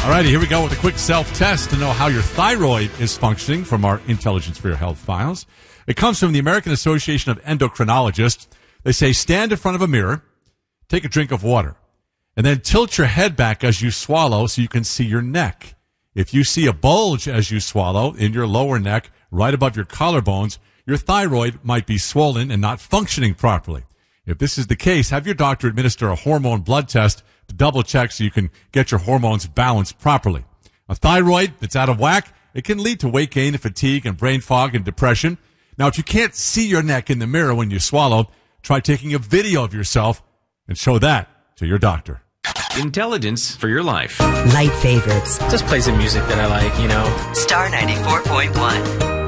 righty, here we go with a quick self-test to know how your thyroid is functioning from our Intelligence for Your Health files. It comes from the American Association of Endocrinologists. They say stand in front of a mirror, take a drink of water, and then tilt your head back as you swallow so you can see your neck. If you see a bulge as you swallow in your lower neck, right above your collarbones, your thyroid might be swollen and not functioning properly. If this is the case, have your doctor administer a hormone blood test to double check so you can get your hormones balanced properly. A thyroid that's out of whack, it can lead to weight gain and fatigue and brain fog and depression. Now, if you can't see your neck in the mirror when you swallow, try taking a video of yourself and show that to your doctor. Intelligence for your life. Light favorites. Just play some music that I like, you know. Star 94.1.